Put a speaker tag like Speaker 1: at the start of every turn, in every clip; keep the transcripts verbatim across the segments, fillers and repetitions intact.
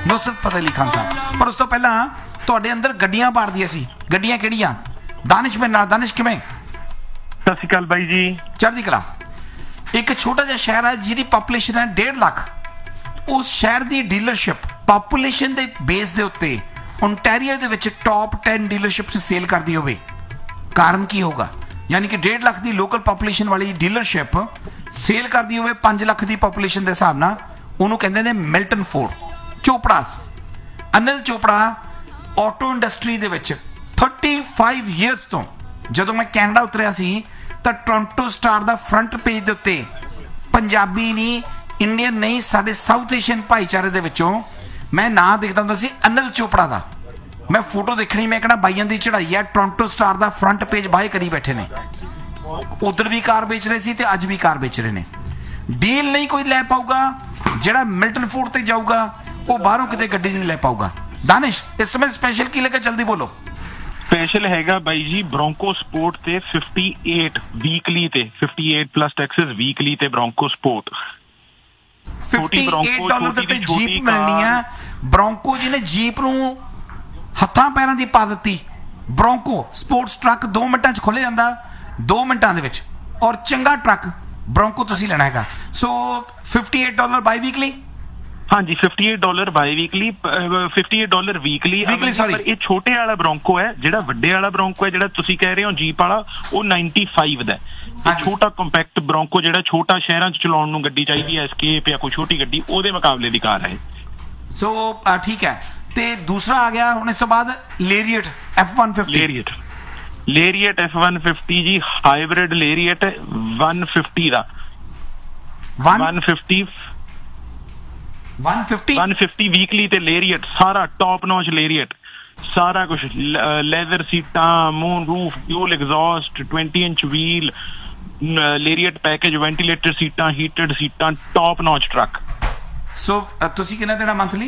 Speaker 1: नुसरत फतेह अली खान साहब। पर उस तो पहला ਤੁਹਾਡੇ ਅੰਦਰ ਗੱਡੀਆਂ ਪਾੜਦੀਆਂ ਸੀ, ਗੱਡੀਆਂ ਕਿਹੜੀਆਂ? ਦਾਨਿਸ਼ ਮੇਰੇ ਨਾਲ। ਦਾਨਿਸ਼ ਕਿਵੇਂ?
Speaker 2: ਸਤਿ ਸ਼੍ਰੀ ਅਕਾਲ ਬਾਈ ਜੀ।
Speaker 1: ਚੜ੍ਹਦੀ ਕਲਾ। ਇੱਕ ਛੋਟਾ ਜਿਹਾ ਸ਼ਹਿਰ ਹੈ ਜਿਹਦੀ ਪਾਪੂਲੇਸ਼ਨ ਹੈ ਡੇਢ ਲੱਖ। ਉਸ ਸ਼ਹਿਰ ਦੀ ਡੀਲਰਸ਼ਿਪ ਪਾਪੂਲੇਸ਼ਨ ਦੇ ਬੇਸ ਦੇ ਉੱਤੇ ਓਨਟਾਰੀਓ ਦੇ ਵਿੱਚ ਟੌਪ ਦਸ ਡੀਲਰਸ਼ਿਪ 'ਚ ਸੇਲ ਕਰਦੀ ਹੋਵੇ, ਕਾਰਨ ਕੀ ਹੋਗਾ? ਯਾਨੀ ਕਿ ਡੇਢ ਲੱਖ ਦੀ ਲੋਕਲ ਪਾਪੂਲੇਸ਼ਨ ਵਾਲੀ ਡੀਲਰਸ਼ਿਪ ਸੇਲ ਕਰਦੀ ਹੋਵੇ ਪੰਜ ਲੱਖ ਦੀ ਪਾਪੂਲੇਸ਼ਨ ਦੇ ਹਿਸਾਬ ਨਾਲ, ਉਹਨੂੰ ਕਹਿੰਦੇ ਨੇ Milton Ford. ਚੋਪੜਾਸ, Anil Chopra auto industry ਦੇ ਵਿੱਚ ਪੈਂਤੀ ਈਅਰਸ ਤੋਂ ਜਦੋਂ ਮੈਂ ਕੈਨੇਡਾ ਉਤਰਿਆ ਸੀ ਤਾਂ ਟੋਰਾਂਟੋ ਸਟਾਰ ਦਾ ਫਰੰਟ ਪੇਜ ਦੇ ਉੱਤੇ ਪੰਜਾਬੀ ਨਹੀਂ, ਇੰਡੀਅਨ ਨਹੀਂ, ਸਾਡੇ ਸਾਊਥ ਏਸ਼ੀਅਨ ਭਾਈਚਾਰੇ ਦੇ ਵਿੱਚੋਂ ਮੈਂ ਨਾਂ ਦੇਖਦਾ ਹੁੰਦਾ ਸੀ ਅਨਿਲ ਚੋਪੜਾ ਦਾ। ਮੈਂ ਫੋਟੋ ਦੇਖਣੀ, ਮੈਂ ਕਿਹੜਾ ਬਾਈਆਂ ਦੀ ਚੜ੍ਹਾਈ ਹੈ, ਟੋਰਾਂਟੋ ਸਟਾਰ ਦਾ ਫਰੰਟ ਪੇਜ ਬਾਏ ਕਰੀ ਬੈਠੇ ਨੇ। ਉਧਰ ਵੀ ਕਾਰ ਵੇਚ ਰਹੇ ਸੀ ਤੇ ਅੱਜ ਵੀ ਕਾਰ ਵੇਚ ਰਹੇ ਨੇ। ਡੀਲ ਨਹੀਂ ਕੋਈ ਲੈ ਪਾਊਗਾ, ਜਿਹੜਾ ਮਿਲਟਨ ਫੋਰਡ ਤੇ ਜਾਊਗਾ ਉਹ ਬਾਹਰੋਂ ਕਿਤੇ ਗੱਡੀ ਨਹੀਂ ਲੈ ਪਾਊਗਾ। ਦਾਨਿਸ਼, ਇਸ ਸਮੇਂ ਸਪੈਸ਼ਲ ਕੀ ਲੱਗਾ? ਜਲਦੀ ਬੋਲੋ।
Speaker 2: ਸਪੈਸ਼ਲ ਹੈਗਾ ਬਾਈ ਜੀ ਬ੍ਰੋਂਕੋ ਸਪੋਰਟ ਤੇ ਅਠਾवन ਵੀਕਲੀ ਤੇ ਅਠਾवन ਪਲੱਸ ਟੈਕਸਸ ਵੀਕਲੀ ਤੇ ਬ੍ਰੋਂਕੋ ਸਪੋਰਟ
Speaker 1: ਅਠਾवन ਡਾਲਰ ਦੇ ਤੇ ਜੀਪ ਮਿਲਣੀ ਆ। ਬ੍ਰੋਂਕੋ ਜੀ ਨੇ ਜੀਪ ਨੂੰ ਹੱਥਾਂ ਪੈਰਾਂ ਦੀ ਪਾ ਦਿੱਤੀ। ਬ੍ਰੋਂਕੋ ਸਪੋਰਟਸ ਟਰੱਕ ਦੋ ਮਿੰਟਾਂ 'ਚ ਖੁੱਲ੍ਹ ਜਾਂਦਾ, ਦੋ ਮਿੰਟਾਂ ਦੇ ਵਿੱਚ, ਔਰ ਚੰਗਾ ਟਰੱਕ ਬ੍ਰੋਂਕੋ ਤੁਸੀਂ ਲੈਣਾ ਹੈਗਾ। ਸੋ ਅਠਾवन ਡਾਲਰ ਬਾਈ ਵੀਕਲੀ।
Speaker 2: ਹਾਂਜੀ, ਅਠਾवन ਡਾਲਰ ਬਾਈ ਵੀਕਲੀ, ਅਠਾवन ਡਾਲਰ ਵੀਕਲੀ। ਪਰ ਇਹ ਛੋਟੇ ਵਾਲਾ ਬ੍ਰੋਂਕੋ ਹੈ, ਜਿਹੜਾ ਵੱਡੇ ਵਾਲਾ ਬ੍ਰੋਂਕੋ ਹੈ ਜਿਹੜਾ ਤੁਸੀਂ ਕਹਿ ਰਹੇ ਹੋ ਜੀਪ ਵਾਲਾ, ਉਹ ਪਚਾਨਵੇਂ ਦਾ। ਇਹ ਛੋਟਾ ਕੰਪੈਕਟ ਬ੍ਰੋਂਕੋ ਜਿਹੜਾ ਛੋਟਾ ਸ਼ਹਿਰਾਂ 'ਚ ਚਲਾਉਣ ਨੂੰ ਗੱਡੀ ਚਾਹੀਦੀ ਹੈ, ਐਸਕੇਪ ਜਾਂ ਕੋਈ ਛੋਟੀ ਗੱਡੀ, ਉਹਦੇ ਮੁਕਾਬਲੇ ਦੀ ਕਾਰ ਹੈ।
Speaker 1: ਸੋ ਠੀਕ ਹੈ। ਤੇ ਦੂਸਰਾ ਆ ਗਿਆ ਹੁਣ ਇਸ ਤੋਂ ਬਾਅਦ ਲੇਰੀਅਟ ਐਫ ਇੱਕ ਸੌ ਪਚਾਸ।
Speaker 2: ਲੇਰੀਅਟ ਲੇਰੀਅਟ ਐਫ ਇੱਕ ਸੌ ਪਚਾਸ ਜੀ, ਹਾਈਬ੍ਰਿਡ ਲੇਰੀਅਟ ਇੱਕ ਸੌ ਪਚਾਸ ਦਾ। ਇੱਕ ਸੌ ਪਚਾਸ ਇੱਕ ਸੌ ਪਚਾਸ ਵੀਕਲੀ ਤੇ ਲੇਰੀਅਟ ਸਾਰਾ ਟੌਪ ਨੌਚ ਲੇਰੀਅਟ, ਸਾਰਾ ਕੁਝ, ਲੈਦਰ ਸੀਟਾਂ, ਮੂਨ ਰੂਫ, ਫਿਊਲ ਐਗਜ਼ੌਸਟ, ਵੀਹ ਇੰਚ ਵੀਲ, ਲੇਰੀਅਟ ਪੈਕੇਜ, ਵੈਂਟੀਲੇਟਰ ਸੀਟਾਂ, ਹੀਟਡ ਸੀਟਾਂ, ਟੌਪ ਨੌਚ ਟਰੱਕ।
Speaker 1: ਸੋ ਤੁਸੀਂ ਕਿੰਨਾ ਦੇਣਾ ਮੰਥਲੀ?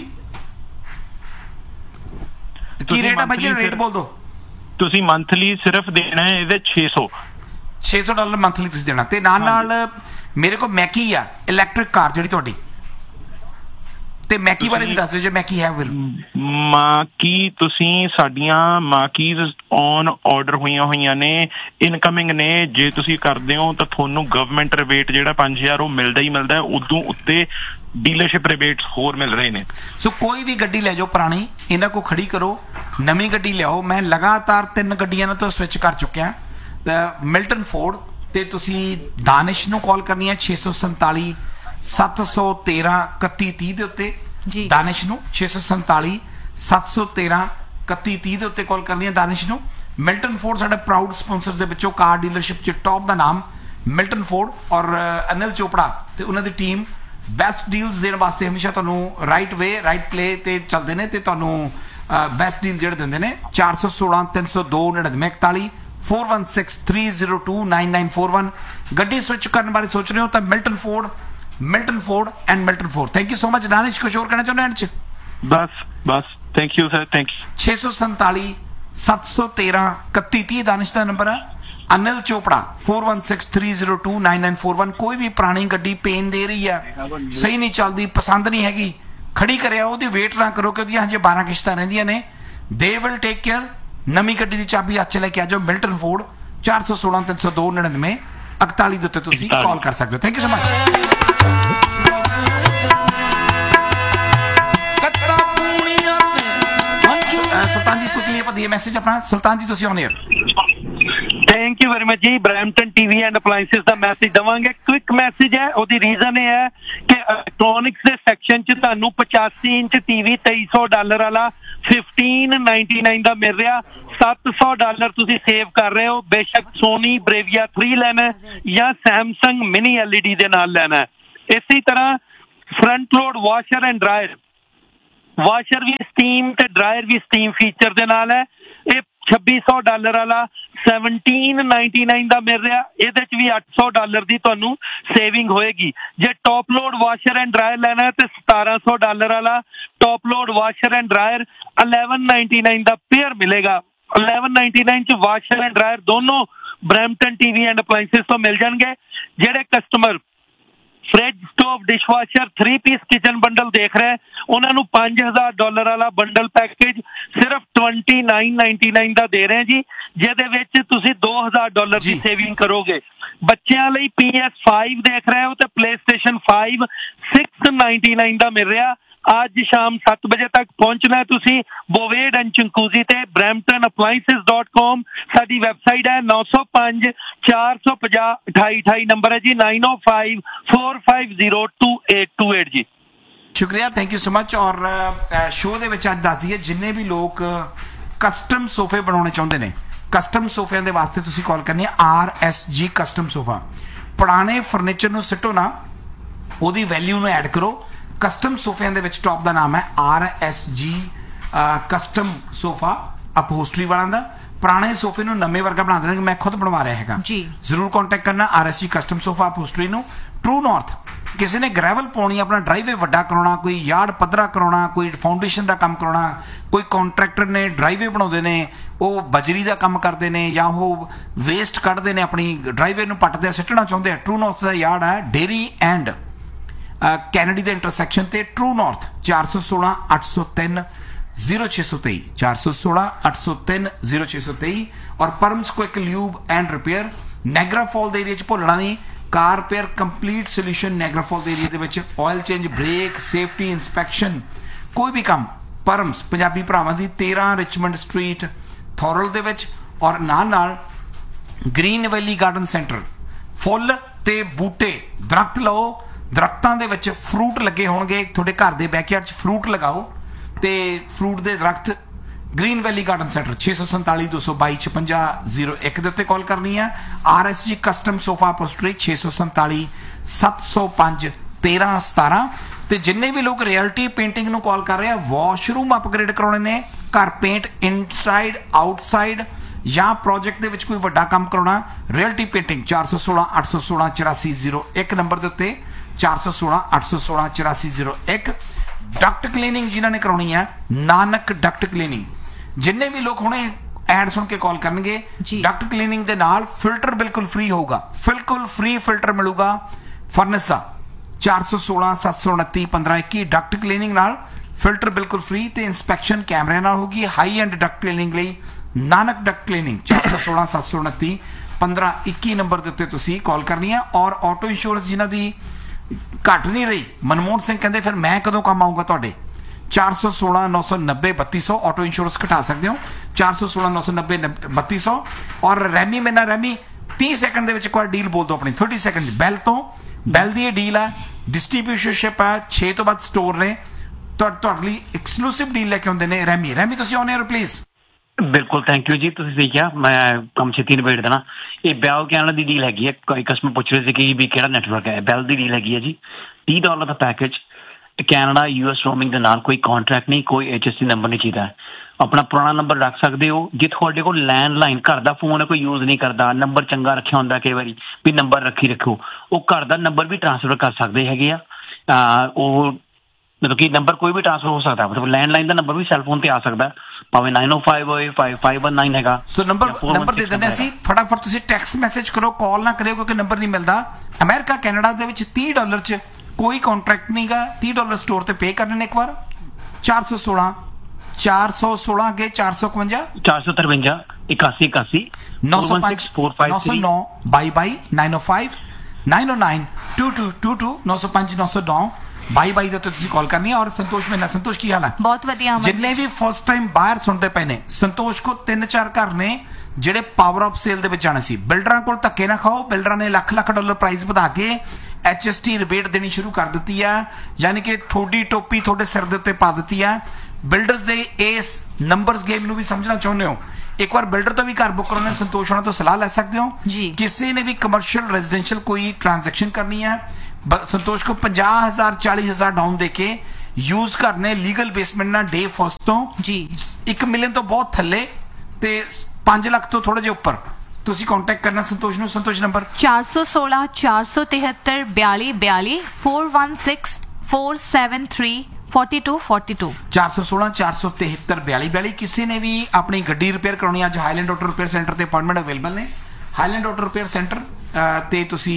Speaker 1: ਕੀ ਰੇਟ ਹੈ ਭਾਜੀ? ਰੇਟ ਬੋਲ ਦੋ।
Speaker 2: ਤੁਸੀਂ ਮੰਥਲੀ ਸਿਰਫ ਦੇਣਾ ਹੈ ਇਹਦੇ ਛੇ ਸੌ
Speaker 1: ਛੇ ਸੌ ਡਾਲਰ ਮੰਥਲੀ ਤੁਸੀਂ ਦੇਣਾ। ਤੇ ਨਾਲ ਨਾਲ ਮੇਰੇ ਕੋਲ ਮੈਕੀ ਆ ਇਲੈਕਟ੍ਰਿਕ ਕਾਰ ਜਿਹੜੀ ਤੁਹਾਡੀ, ਤੇ ਮੈਕੀ ਬਾਰੇ ਵੀ ਦੱਸ ਦਿਓ ਜੇ ਮੈਕੀ ਹੈ। ਫਿਰ
Speaker 2: ਮਾਕੀ ਤੁਸੀਂ ਸਾਡੀਆਂ ਮਾਕੀਜ਼ ਔਨ ਆਰਡਰ ਹੋਈਆਂ ਹੋਈਆਂ ਨੇ, ਇਨਕਮਿੰਗ ਨੇ। ਜੇ ਤੁਸੀਂ ਕਰਦੇ ਹੋ ਤਾਂ ਤੁਹਾਨੂੰ ਗਵਰਨਮੈਂਟ ਰਿਬੇਟ ਜਿਹੜਾ ਪੰਜ ਹਜ਼ਾਰ ਉਹ ਮਿਲਦਾ ਹੀ ਮਿਲਦਾ, ਉਦੋਂ ਉੱਤੇ ਡੀਲਰਸ਼ਿਪ ਰਿਬੇਟਸ ਹੋਰ ਮਿਲ ਰਹੇ ਨੇ। ਸੋ
Speaker 1: ਕੋਈ ਵੀ ਗੱਡੀ ਲੈ ਜਾਓ ਪੁਰਾਣੀ, ਇਹਨਾਂ ਕੋਲ ਖੜੀ ਕਰੋ, ਨਵੀਂ ਗੱਡੀ ਲਿਆਓ। ਮੈਂ ਲਗਾਤਾਰ ਤਿੰਨ ਗੱਡੀਆਂ ਤੋਂ ਸਵਿਚ ਕਰ ਚੁੱਕਿਆ ਮਿਲਟਨ ਫੋਰਡ। ਤੇ ਤੁਸੀਂ ਦਾਨਿਸ਼ ਨੂੰ ਕਾਲ ਕਰਨੀ ਹੈ ਛੇ ਸੌ ਸੰਤਾਲੀ ਸੱਤ ਸੌ ਤੇਰਾਂ ਇਕੱਤੀ ਤੀਹ ਦੇ ਉੱਤੇ। ਦਾਨਿਸ਼ ਨੂੰ ਛੇ ਸੌ ਸੰਤਾਲੀ ਸੱਤ ਸੌ ਤੇਰਾਂ ਇਕੱਤੀ ਤੀਹ ਦੇ ਉੱਤੇ ਕਾਲ ਕਰਨੀ ਹੈ ਦਾਨਿਸ਼ ਨੂੰ। ਮਿਲਟਨ ਫੋਰਡ ਸਾਡੇ ਪ੍ਰਾਊਡ ਸਪਾਂਸਰਸ ਦੇ ਵਿੱਚੋਂ, ਕਾਰ ਡੀਲਰਸ਼ਿਪ 'ਚ ਟੌਪ ਦਾ ਨਾਮ ਮਿਲਟਨ ਫੋਰਡ ਔਰ ਅਨਿਲ ਚੋਪੜਾ ਤੇ ਉਹਨਾਂ ਦੀ ਟੀਮ ਬੈਸਟ ਡੀਲਸ ਦੇਣ ਵਾਸਤੇ ਹਮੇਸ਼ਾ ਤੁਹਾਨੂੰ ਰਾਈਟ ਵੇ ਰਾਈਟ ਪਲੇ ਤੇ ਚੱਲਦੇ ਨੇ ਤੇ ਤੁਹਾਨੂੰ ਬੈਸਟ ਡੀਲ ਜਿਹੜੇ ਦਿੰਦੇ ਨੇ। ਚਾਰ ਸੌ ਸੋਲਾਂ ਤਿੰਨ ਸੌ ਦੋ ਨੜਿਨਵੇਂ ਇਕਤਾਲੀ four one six three zero to nine nine four one. ਗੱਡੀ ਸਵਿਚ ਕਰਨ ਬਾਰੇ ਸੋਚ ਰਹੇ ਹੋ ਤਾਂ Milton Ford, Milton Ford and Milton Ford. Thank you so much. ਦਾਨਿਸ਼, ਕੁਝ ਹੋਰ ਕਹਿਣਾ ਚਾਹੁੰਦੇ ਐਂਡ 'ਚ?
Speaker 2: ਬਸ ਬਸ thank you sir, thank you.
Speaker 1: ਛੇ ਸੌ ਸੰਤਾਲੀ ਸੱਤ ਸੌ ਤੇਰਾਂ ਇਕੱਤੀ ਤੀਹ ਦਾਨਿਸ਼ ਦਾ ਨੰਬਰ ਹੈ। Anil Chopra four one six three zero to nine nine four one. ਕੋਈ ਵੀ ਪੁਰਾਣੀ ਗੱਡੀ ਪੇਨ ਦੇ ਰਹੀ ਹੈ, ਸਹੀ ਨਹੀਂ ਚੱਲਦੀ, ਪਸੰਦ ਨਹੀਂ ਹੈਗੀ, ਖੜੀ ਕਰਿਆ, ਉਹਦੀ ਵੇਟ ਨਾ ਕਰੋ ਕਿ ਉਹਦੀਆਂ ਹਜੇ ਬਾਰਾਂ ਕਿਸ਼ਤਾਂ ਰਹਿੰਦੀਆਂ ਨੇ। They will take care. ਨਵੀਂ ਗੱਡੀ ਦੀ ਚਾਬੀ ਹੱਥ 'ਚ ਲੈ ਕੇ ਆ ਜਾਓ। ਮਿਲਟਨ ਫੋਰਡ ਚਾਰ ਸੌ ਸੋਲਾਂ ਤਿੰਨ ਸੌ ਦੋ ਨੜਿਨਵੇਂ ਇਕਤਾਲੀ ਦੇ ਉੱਤੇ ਤੁਸੀਂ ਕਾਲ ਕਰ ਸਕਦੇ ਹੋ। Thank you so much. ਸੁਲਤਾਨ ਜੀ ਕੁਇਕਲੀ ਆਪਾਂ ਦੀਏ ਮੈਸੇਜ ਆਪਣਾ। ਸੁਲਤਾਨ ਜੀ ਤੁਸੀਂ on air.
Speaker 3: Thank you very much ਜੀ। Brampton TV and ਅਪਲਾਈਐਂਸਿਸ the message ਦੇਵਾਂਗੇ। ਕੁਇਕ ਮੈਸੇਜ ਹੈ, ਉਹਦੀ ਰੀਜ਼ਨ ਇਹ ਹੈ ਕਿ ਇਲੈਕਟ੍ਰੋਨਿਕਸ ਦੇ ਸੈਕਸ਼ਨ 'ਚ ਤੁਹਾਨੂੰ ਪਚਾਸੀ ਇੰਚ ਟੀਵੀ ਤੇਈ ਸੌ ਡਾਲਰ ਵਾਲਾ ਫਿਫਟੀਨ ਨਾਈਨਟੀ ਨਾਈਨ ਦਾ ਮਿਲ ਰਿਹਾ। ਸੱਤ ਸੌ ਡਾਲਰ ਤੁਸੀਂ ਸੇਵ ਕਰ ਰਹੇ ਹੋ। ਬੇਸ਼ੱਕ ਸੋਨੀ ਬਰੇਵੀਆ ਥ੍ਰੀ ਲੈਣਾ ਜਾਂ Samsung mini L E D ਦੇ ਨਾਲ ਲੈਣਾ। ਇਸੇ ਤਰ੍ਹਾਂ front load washer and dryer, washer we steam ਤੇ ਡਰਾਇਰ ਵੀ ਸਟੀਮ ਫੀਚਰ ਦੇ ਨਾਲ ਹੈ। ਇਹ ਛੱਬੀ ਸੌ ਡਾਲਰ ਵਾਲਾ ਸੈਵਨਟੀਨ ਨਾਈਨਟੀ ਨਾਈਨ ਦਾ ਮਿਲ ਰਿਹਾ। ਇਹਦੇ 'ਚ ਵੀ ਅੱਠ ਸੌ ਡਾਲਰ ਦੀ ਤੁਹਾਨੂੰ ਸੇਵਿੰਗ ਹੋਏਗੀ। ਜੇ top load washer and dryer ਲੈਣਾ ਤੇ ਸਤਾਰਾਂ ਸੌ ਡਾਲਰ ਵਾਲਾ top load washer and dryer eleven ninety nine the pair ਮਿਲੇਗਾ। ਇਲੈਵਨ ਨਾਈਨਟੀ ਨਾਈਨ 'ਚ ਵਾਸ਼ਰ ਐਂਡ ਡਰਾਇਰ ਦੋਨੋਂ ਬਰੈਂਪਟਨ ਟੀਵੀ ਐਂਡ ਅਪਲਾਈਐਂਸਿਸ ਤੋਂ ਮਿਲ ਜਾਣਗੇ। ਜਿਹੜੇ customer fridge stove dishwasher three piece kitchen bundle ਦੇਖ ਰਹੇ ਉਹਨਾਂ ਨੂੰ ਪੰਜ ਹਜ਼ਾਰ ਡਾਲਰ ਵਾਲਾ ਬੰਡਲ ਪੈਕੇਜ ਸਿਰਫ ਟਵੈਂਟੀ ਨਾਈਨ ਨਾਈਨਟੀ ਨਾਈਨ ਦਾ ਦੇ ਰਹੇ ਜੀ, ਜਿਹਦੇ ਵਿੱਚ ਤੁਸੀਂ ਦੋ ਹਜ਼ਾਰ ਡਾਲਰ ਦੀ ਸੇਵਿੰਗ ਕਰੋਗੇ। ਬੱਚਿਆਂ ਲਈ ਪੀ ਐਸ ਫਾਈਵ ਦੇਖ ਰਹੇ ਹੋ ਤੇ play station five six ninety nine ਦਾ ਮਿਲ ਰਿਹਾ। ਅੱਜ ਸ਼ਾਮ ਸੱਤ ਵਜੇ ਤੱਕ ਪਹੁੰਚਣਾ ਤੁਸੀਂ ਬੋਵੇਡ ਐਂਡ ਚੰਕੂਜ਼ੀ ਤੇ ਬਰੈਂਪਟਨ ਅਪਲਾਈਐਂਸਿਸ ਡਾਟ ਕਾਮ ਸਾਡੀ ਵੈਬਸਾਈਟ ਹੈ। ਨੌ ਸੌ ਪੰਜ ਚਾਰ ਸੌ ਪੰਜਾਹ ਅਠਾਈ ਅਠਾਈ ਨੰਬਰ ਹੈ ਜੀ, ਨਾਈਨ ਓ five four five zero two eight two eight ਜੀ।
Speaker 1: ਸ਼ੁਕਰੀਆ, ਥੈਂਕ ਯੂ ਸੋ ਮਚ। ਔਰ ਸ਼ੋਅ ਦੇ ਵਿੱਚ ਅੱਜ ਦੱਸ ਦਈਏ ਜਿੰਨੇ ਵੀ ਲੋਕ ਕਸਟਮ ਸੋਫੇ ਬਣਾਉਣੇ ਚਾਹੁੰਦੇ ਨੇ, ਕਸਟਮ ਸੋਫਿਆਂ ਦੇ ਵਾਸਤੇ ਤੁਸੀਂ ਕਾਲ ਕਰਨੀ ਹੈ ਆਰ ਐਸ ਜੀ ਕਸਟਮ ਸੋਫਾ। ਪੁਰਾਣੇ ਫਰਨੀਚਰ ਨੂੰ ਸਿੱਟੋ ਨਾ, ਉਹਦੀ ਵੈਲਿਊ ਨੂੰ ਐਡ ਕਰੋ। ਕਸਟਮ ਸੋਫਿਆਂ ਦੇ ਵਿੱਚ ਟੌਪ ਦਾ ਨਾਮ ਹੈ ਆਰ ਐਸ ਜੀ ਕਸਟਮ ਸੋਫਾ, ਅਪਹੋਸਟਰੀ ਵਾਲਿਆਂ ਦਾ। ਪੁਰਾਣੇ ਸੋਫੇ ਨੂੰ ਨਵੇਂ ਵਰਗਾ ਬਣਾ ਦੇਣਾ। ਮੈਂ ਖੁਦ ਬਣਵਾ ਰਿਹਾ ਹੈਗਾ ਜੀ, ਜ਼ਰੂਰ ਕੰਟੈਕਟ ਕਰਨਾ ਆਰ ਐਸ ਜੀ ਕਸਟਮ ਸੋਫਾ ਅਪਹੋਸਟਰੀ ਨੂੰ। ਟਰੂ ਨਾਰਥ, ਕਿਸੇ ਨੇ ਗ੍ਰੈਵਲ ਪਾਉਣੀ, ਆਪਣਾ ਡਰਾਈਵੇ ਵੱਡਾ ਕਰਾਉਣਾ, ਕੋਈ ਯਾਰਡ ਪੱਧਰਾ ਕਰਾਉਣਾ, ਕੋਈ ਫਾਊਂਡੇਸ਼ਨ ਦਾ ਕੰਮ ਕਰਾਉਣਾ, ਕੋਈ ਕੰਟਰੈਕਟਰ ਨੇ ਡਰਾਈਵੇ ਬਣਾਉਂਦੇ ਨੇ, ਉਹ ਬਜਰੀ ਦਾ ਕੰਮ ਕਰਦੇ ਨੇ ਜਾਂ ਉਹ ਵੇਸਟ ਕੱਢਦੇ ਨੇ, ਆਪਣੀ ਡਰਾਈਵੇ ਨੂੰ ਪੱਟਦੇ ਸਿੱਟਣਾ ਚਾਹੁੰਦੇ ਆ। ਟਰੂ ਨਾਰਥ ਦਾ ਯਾਰਡ ਹੈ ਡੇਰੀ ਐਂਡ ਕੈਨੇਡੀ ਦੇ ਇੰਟਰਸੈਕਸ਼ਨ ਤੇ। ਟਰੂ ਨਾਰਥ ਚਾਰ ਸੌ ਸੋਲਾਂ ਅੱਠ ਸੌ ਤਿੰਨ ਜ਼ੀਰੋ ਛੇ ਸੌ ਤੇਈ, ਚਾਰ ਸੌ ਸੋਲਾਂ ਅੱਠ ਸੌ ਤਿੰਨ ਜ਼ੀਰੋ ਛੇ ਸੌ ਤੇਈ। ਔਰ ਪਰਮਸ quick lube and repair ਨੈਗਰਾ fall ਦੇ ਏਰੀਆ 'ਚ ਭੁੱਲਣਾ ਨਹੀਂ। ਕਾਰ ਰਿਪੇਅਰ ਕੰਪਲੀਟ ਸੋਲੂਸ਼ਨ ਨੈਗਰਾ ਫਾਲ ਦੇ ਏਰੀਆ ਦੇ ਵਿੱਚ। Oil change, break, safety inspection, ਕੋਈ ਵੀ ਕੰਮ ਪਰਮਸ ਪੰਜਾਬੀ ਭਰਾਵਾਂ ਦੀ ਤੇਰਾਂ ਰਿਚਮੰਡ ਸਟਰੀਟ ਥੋਰਲ ਦੇ ਵਿੱਚ। ਔਰ ਨਾਲ ਨਾਲ ਗ੍ਰੀਨ ਵੈਲੀ ਗਾਰਡਨ ਸੈਂਟਰ, ਫੁੱਲ ਤੇ ਬੂਟੇ, ਦਰਖਤ ਲਓ, ਦਰਖਤਾਂ ਦੇ ਵਿੱਚ ਫਰੂਟ ਲੱਗੇ ਹੋਣਗੇ। ਤੁਹਾਡੇ ਘਰ ਦੇ ਬੈਕਯਾਰਡ 'ਚ ਫਰੂਟ ਲਗਾਓ ਤੇ ਫਰੂਟ ਦੇ ਦਰਖਤ। ਗ੍ਰੀਨ ਵੈਲੀ ਗਾਰਡਨ ਸੈਂਟਰ ਛੇ ਸੌ ਸੰਤਾਲੀ ਦੋ ਸੌ ਬਾਈ ਛਪੰਜਾ ਜ਼ੀਰੋ ਇੱਕ ਦੇ ਉੱਤੇ ਕਾਲ ਕਰਨੀ ਹੈ। ਆਰ ਐਸ ਜੀ ਕਸਟਮ ਸੋਫਾ ਅਪਹੋਸਟਰੀ ਛੇ ਸੌ ਸੰਤਾਲੀ ਸੱਤ ਸੌ ਪੰਜ ਤੇਰਾਂ ਸਤਾਰਾਂ। ਤੇ ਜਿੰਨੇ ਵੀ ਲੋਕ ਰਿਐਲਿਟੀ ਪੇਂਟਿੰਗ ਨੂੰ ਕਾਲ ਕਰ ਰਹੇ ਆ, ਵਾਸ਼ਰੂਮ ਅਪਗ੍ਰੇਡ ਕਰਾਉਣੇ ਨੇ, ਘਰ ਪੇਂਟ ਇਨਸਾਈਡ ਆਊਟਸਾਈਡ ਜਾਂ ਪ੍ਰੋਜੈਕਟ ਦੇ ਵਿੱਚ ਕੋਈ ਵੱਡਾ ਕੰਮ ਕਰਾਉਣਾ, ਰਿਐਲਿਟੀ ਪੇਂਟਿੰਗ ਚਾਰ ਸੌ ਸੋਲਾਂ ਅੱਠ ਸੌ ਸੋਲਾਂ ਚੁਰਾਸੀ ਜ਼ੀਰੋ ਇੱਕ ਨੰਬਰ ਦੇ ਉੱਤੇ, ਚਾਰ ਸੌ ਸੋਲਾਂ ਅੱਠ ਸੌ ਸੋਲਾਂ ਚੁਰਾਸੀ ਜ਼ੀਰੋ ਇੱਕ। ਡਕਟ ਕਲੀਨਿੰਗ ਜਿਨ੍ਹਾਂ ਨੇ ਕਰਾਉਣੀ ਹੈ, ਨਾਨਕ ਡਕਟ ਕਲੀਨਿੰਗ। ਜਿੰਨੇ ਵੀ ਲੋਕ ਹੁਣੇ ਐਡ ਸੁਣ ਕੇ ਕਾਲ ਕਰਨਗੇ, ਡਕਟ ਕਲੀਨਿੰਗ ਦੇ ਨਾਲ ਫਿਲਟਰ ਬਿਲਕੁਲ ਫ੍ਰੀ ਹੋਊਗਾ, ਬਿਲਕੁਲ ਫ੍ਰੀ ਫਿਲਟਰ ਮਿਲੂਗਾ ਫਰਨਸ ਦਾ। ਚਾਰ ਸੌ ਸੋਲਾਂ ਸੱਤ ਸੌ ਉਨੱਤੀ ਪੰਦਰਾਂ ਇੱਕੀ ਡਕਟ ਕਲੀਨਿੰਗ ਨਾਲ ਫਿਲਟਰ ਬਿਲਕੁਲ ਫ੍ਰੀ ਤੇ ਇੰਸਪੈਕਸ਼ਨ ਕੈਮਰੇ ਨਾਲ ਹੋਗੀ। ਹਾਈ ਐਂਡ ਡਕਟ ਕਲੀਨਿੰਗ ਲਈ ਨਾਨਕ ਡਕਟ ਕਲੀਨਿੰਗ ਚਾਰ ਸੌ ਸੋਲਾਂ ਸੱਤ ਸੌ ਉਨੱਤੀ ਪੰਦਰਾਂ ਇੱਕੀ ਨੰਬਰ ਦੇ ਉੱਤੇ ਤੁਸੀਂ ਕਾਲ ਕਰਨੀ ਹੈ। ਔਰ ਆਟੋ ਇੰਸ਼ੋਰੈਂਸ ਜਿਨ੍ਹਾਂ ਦੀ ਘੱਟ ਨਹੀਂ ਰਹੀ, ਮਨਮੋਹਨ ਸਿੰਘ ਕਹਿੰਦੇ ਫਿਰ ਮੈਂ ਕਦੋਂ ਕੰਮ ਆਊਂਗਾ ਤੁਹਾਡੇ, ਚਾਰ ਸੌ ਸੋਲਾਂ ਨੌ ਸੌ ਨੱਬੇ ਬੱਤੀ ਸੌ ਆਟੋ ਇੰਸ਼ੋਰੈਂਸ ਘਟਾ ਸਕਦੇ ਹੋ, ਚਾਰ ਸੌ ਸੋਲਾਂ ਨੌ ਸੌ ਨੱਬੇ ਬੱਤੀ ਸੌ। ਔਰ ਰੈਮੀ ਮੇਰੇ ਨਾਲ ਰੈਮੀ तीस ਸੈਕਿੰਡ ਦੇ ਵਿੱਚ ਇੱਕ ਵਾਰ ਡੀਲ ਬੋਲ ਦਿਓ ਆਪਣੀ, तीस ਸੈਕਿੰਡ। ਬੈਲ ਤੋਂ, ਬੈਲ ਦੀ ਇਹ ਡੀਲ ਹੈ, ਡਿਸਟ੍ਰੀਬਿਊਸ਼ਨਸ਼ਿਪ ਹੈ, ਛੇ ਤੋਂ ਵੱਧ ਸਟੋਰ ਨੇ, ਤੁਹਾਡੇ ਲਈ ਐਕਸਕਲੂਸਿਵ ਡੀਲ ਲੈ ਕੇ ਆਉਂਦੇ ਨੇ। ਰੈਮੀ ਰੈਮੀ ਤੁਸੀਂ ਆਨ ਏਅਰ ਪਲੀਜ਼।
Speaker 4: ਬਿਲਕੁਲ, ਥੈਂਕ ਯੂ ਜੀ, ਤੁਸੀਂ ਸਹੀ ਕਿਹਾ, ਮੈਂ ਕੰਮ ਛੇਤੀ ਨਿਬੇੜ ਦੇਣਾ। ਇਹ ਬੈਲ ਕੈਨੇਡਾ ਦੀ ਡੀਲ ਹੈਗੀ ਹੈ। ਕੋਈ ਕਸਟਮਰ ਪੁੱਛ ਰਹੇ ਸੀ ਕਿ ਵੀ ਕਿਹੜਾ ਨੈਟਵਰਕ ਹੈ। ਬੈਲ ਦੀ ਡੀਲ ਹੈਗੀ ਹੈ ਜੀ, ਤੀਹ ਡਾਲਰ ਦਾ package, Canada U S roaming ਦੇ ਨਾਲ, ਕੋਈ ਕੌਂਟਰੈਕਟ ਨਹੀਂ, ਕੋਈ ਐਚ ਐਸ ਸੀ ਨੰਬਰ ਨਹੀਂ ਚਾਹੀਦਾ। ਆਪਣਾ ਪੁਰਾਣਾ ਨੰਬਰ ਰੱਖ ਸਕਦੇ ਹੋ। ਜੇ ਤੁਹਾਡੇ ਕੋਲ ਲੈਂਡਲਾਈਨ ਘਰ ਦਾ ਫੋਨ ਹੈ, ਕੋਈ ਯੂਜ਼ ਨਹੀਂ ਕਰਦਾ, ਨੰਬਰ ਚੰਗਾ ਰੱਖਿਆ ਹੁੰਦਾ, ਕਈ ਵਾਰੀ ਵੀ ਨੰਬਰ ਰੱਖੀ ਰੱਖੋ, ਉਹ ਘਰ ਦਾ ਨੰਬਰ ਵੀ ਟ੍ਰਾਂਸਫਰ ਕਰ ਸਕਦੇ ਹੈਗੇ ਆ। ਉਹ ਮਤਲਬ ਕਿ ਨੰਬਰ ਕੋਈ ਵੀ ਟ੍ਰਾਂਸਫਰ ਹੋ ਸਕਦਾ, ਮਤਲਬ ਲੈਂਡਲਾਈਨ ਦਾ ਨੰਬਰ ਵੀ ਸੈਲਫੋਨ ਤੇ ਆ ਸਕਦਾ, ਭਾਵੇਂ ਨਾਈਨ ਓ ਫਾਈਵ ਹੋਏ ਫਾਈਵ ਫਾਈਵ ਵਨ ਨਾਈਨ ਹੈਗਾ।
Speaker 1: ਸੋ ਨੰਬਰ ਨੰਬਰ ਦੇ ਦਿੰਦੇ ਅਸੀਂ, ਫਟਾਫਟ ਤੁਸੀਂ ਟੈਕਸਟ ਮੈਸੇਜ ਕਰੋ, ਕਾਲ ਨਾ ਕਰਿਓ ਕਿਉਂਕਿ ਨੰਬਰ ਨਹੀਂ ਮਿਲਦਾ। ਅਮਰੀਕਾ ਕੈਨੇਡਾ ਦੇ ਵਿੱਚ ਤੀਹ ਡਾਲਰ 'ਚ ਕੋਈ ਕੌਂਟਰੈਕਟ ਨਹੀਂ ਗਾ, ਤੀਹ ਡਾਲਰ ਸਟੋਰ ਤੇ ਪੇ ਕਰਨੇ ਨੇ ਇੱਕ ਵਾਰ। ਚਾਰ ਸੌ ਸੋਲਾਂ ਚਾਰ ਸੌ ਸੋਲਾਂ ਅੱਗੇ ਚਾਰ ਸੌ ਇਕਵੰਜਾ
Speaker 4: ਚਾਰ ਸੌ ਤਰਵੰਜਾ ਇਕਾਸੀ ਇਕਾਸੀ
Speaker 1: ਨੌ ਸੌ ਪੰਜ ਨੌ ਸੌ ਨੌ ਬਾਈ ਬਾਈ nine O five nine O nine to to to to ਨੌ ਸੌ ਪੰਜ ਨੌ ਸੌ ਨੌ ਬਾਈ ਬਾਈ ਦੇ ਉੱਤੇ ਤੁਸੀਂ ਕਾਲ ਕਰਨੀ ਹੈ। ਔਰ ਸੰਤੋਸ਼ ਮੇਨਾ, ਸੰਤੋਸ਼ ਕੀ ਹਾਲ ਹੈ?
Speaker 5: ਬਹੁਤ ਵਧੀਆ।
Speaker 1: ਜਿੰਨੇ ਵੀ ਫਸਟ ਟਾਈਮ ਬਾਹਰ ਸੁਣਦੇ ਪਏ ਨੇ, ਸੰਤੋਸ਼ ਕੋਲ ਤਿੰਨ ਚਾਰ ਘਰ ਨੇ ਜਿਹੜੇ ਪਾਵਰ ਆਫ ਸੇਲ ਦੇ ਵਿੱਚ ਜਾਣੇ ਸੀ। ਬਿਲਡਰਾਂ ਕੋਲ ਧੱਕੇ ਨਾ ਖਾਓ, ਬਿਲਡਰਾਂ ਨੇ ਲੱਖ ਲੱਖ ਡਾਲਰ ਪ੍ਰਾਈਸ ਵਧਾ ਕੇ ਐਚ ਐਸ ਟੀ ਰਿਬੇਟ ਦੇਣੀ ਸ਼ੁਰੂ ਕਰ ਦਿੱਤੀ ਹੈ, ਯਾਨੀ ਕਿ ਥੋੜੀ ਟੋਪੀ ਤੁਹਾਡੇ ਸਿਰ ਦੇ ਉੱਤੇ ਪਾ ਦਿੱਤੀ ਹੈ। ਬਿਲਡਰਸ ਦੇ ਇਸ ਨੰਬਰਸ ਗੇਮ ਨੂੰ ਵੀ ਸਮਝਣਾ ਚਾਹੁੰਦੇ ਹੋ, ਇੱਕ ਵਾਰ ਬਿਲਡਰ ਤੋਂ ਵੀ ਘਰ ਬੁੱਕ ਕਰਾਉਣਾ, ਸੰਤੋਸ਼ ਹੋਣਾ ਤੋਂ ਸਲਾਹ ਲੈ ਸਕਦੇ ਹੋ। ਕਿਸੇ ਨੇ ਵੀ ਕਮਰਸ਼ੀਅਲ ਰੈਜ਼ੀਡੈਂਸ਼ੀਅਲ ਕੋਈ ਟ੍ਰਾਂਜੈਕਸ਼ਨ ਕਰਨੀ ਹੈ, ਸੰਤੋਸ਼ को ਪੰਜਾਹ ਹਜ਼ਾਰ ਚਾਲੀ ਹਜ਼ਾਰ ਡਾਊਨ ਦੇ ਕੇ ਯੂਜ਼ ਕਰਨੇ ਲੀਗਲ ਬੇਸਮੈਂਟ ਨਾਲ ਡੇ ਫਸਟ ਤੋਂ ਜੀ ਇੱਕ ਮਿਲੀਅਨ ਤੋਂ ਬਹੁਤ ਥੱਲੇ ਤੇ ਪੰਜ ਲੱਖ ਤੋਂ ਥੋੜੇ ਜਿਹਾ ਉੱਪਰ ਤੁਸੀਂ ਕੰਟੈਕਟ ਕਰਨਾ ਸੰਤੋਸ਼ ਨੂੰ। ਸੰਤੋਸ਼ ਨੰਬਰ
Speaker 5: ਚਾਰ ਸੌ ਸੋਲਾਂ ਚਾਰ ਸੌ ਤਿਹੱਤਰ ਬਿਆਲੀ ਬਿਆਲੀ four one six four seven three forty two forty two
Speaker 1: ਚਾਰ ਸੌ ਸੋਲਾਂ ਚਾਰ ਸੌ ਤਿਹੱਤਰ ਬਿਆਲੀ ਬਿਆਲੀ। ਕਿਸੇ ਨੇ ਵੀ ਆਪਣੀ ਗੱਡੀ ਰਿਪੇਅਰ ਕਰਾਉਣੀ, ਅੱਜ ਹਾਈਲੈਂਡ ਆਟੋ ਰਿਪੇਅਰ ਸੈਂਟਰ ਤੇ ਅਪਾਇੰਟਮੈਂਟ ਅਵੇਲੇਬਲ ਨੇ। ਹਾਈਲੈਂਡ ਆਟੋ ਰਿਪੇਅਰ ਸੈਂਟਰ ਤੇ ਤੁਸੀਂ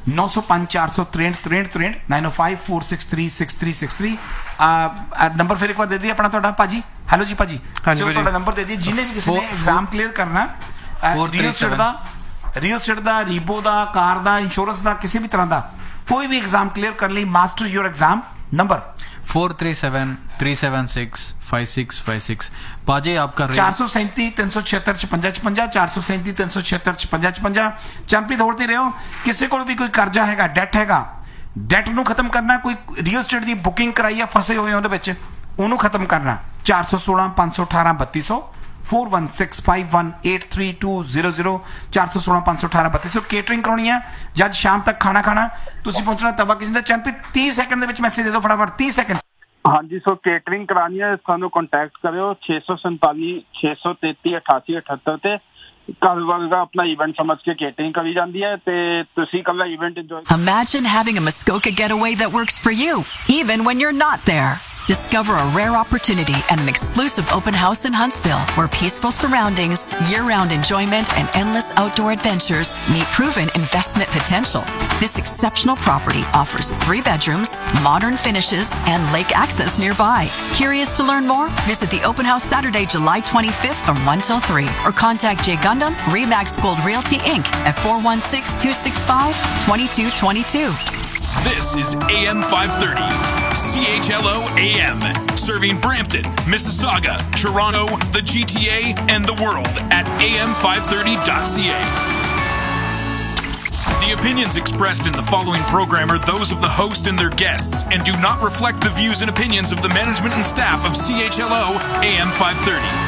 Speaker 1: ਨੌ ਸੌ ਪੰਜ ਚਾਰ ਸੌ ਤਰੇਂਹਠ ਤਰੇਂਹਠ ਤਰੇਂਹਠ ਨਾइन ओ five four six three six three six three number ਫਿਰ ਇੱਕ ਵਾਰ ਦੇ ਦਈਏ ਆਪਣਾ ਤੁਹਾਡਾ ਭਾਜੀ। ਹੈਲੋ ਜੀ ਭਾਜੀ, ਚਲੋ ਤੁਹਾਡਾ ਨੰਬਰ ਦੇ ਦਈਏ ਜਿਹਨੇ ਵੀ ਕਿਸੇ ਨੇ ਐਗਜ਼ਾਮ ਕਲੀਅਰ ਕਰਨਾ ਰੀਅਲ ਸਟੇਟ ਦਾ ਰੀਅਲ ਸਟੇਟ ਦਾ ਰੀਬੋ ਦਾ ਕਾਰ ਦਾ ਇੰਸ਼ੋਰੈਂਸ ਦਾ ਕਿਸੇ ਵੀ ਤਰ੍ਹਾਂ ਦਾ ਕੋਈ ਵੀ ਐਗਜ਼ਾਮ ਕਲੀਅਰ ਕਰਨ ਲਈ ਮਾਸਟਰ ਯੋਰ exam ਨੰबर
Speaker 6: four three seven three seven six five six five six पाजे आपका
Speaker 1: चार सौ सैंती तीन सौ छिहत्तर छपंजा छपंजा चार सौ सैंती तीन सौ छिहत्तर छपंजा छपंजा। चंपी दौड़ते रहो, किसी को भी कोई कर्जा हैगा, डेट हैगा, डेट नू खत्म करना, कोई रियल स्टेट की बुकिंग कराई है फसे हुए उहदे विच उहनू खत्म करना। चार सौ सोलह पाँच सौ अठारह बत्ती सौ four one six five one eight three to zero zero चार सौ सोलह पाँच सौ अठारह बत्ती सौ। केटरिंग करानी है जब शाम तक खाना खाना तुसीं पहुंचना तवा किचन। चंपी तीस सैकंड दे विच मैसेज दे दो फटाफट, तीस सैकंड।
Speaker 7: हाँ जी, सो केटरिंग करानी है सानू कॉन्टैक्ट करो छे सौ संताली छे सौ तेती अठासी अठहत्तर ते कल वाला अपना इवेंट समझ के केटरिंग करी जाती है ते तुसी कल event enjoy.
Speaker 8: Imagine having a Muskoka getaway that works for you, even when you're not there. Discover a rare opportunity at an exclusive open house in Huntsville where peaceful surroundings, year-round enjoyment, and endless outdoor adventures meet proven investment potential. This exceptional property offers three bedrooms, modern finishes, and lake access nearby. Curious to learn more? Visit the open house Saturday, July twenty-fifth from one till three or contact Jay Gundam, Remax Gold Realty Incorporated at four one six, two six five, two two two two.
Speaker 9: This is A M five thirty, C H L O A M, serving Brampton, Mississauga, Toronto, the G T A, and the world at A M five thirty dot C A. The opinions expressed in the following program are those of the host and their guests and do not reflect the views and opinions of the management and staff of C H L O A M five thirty.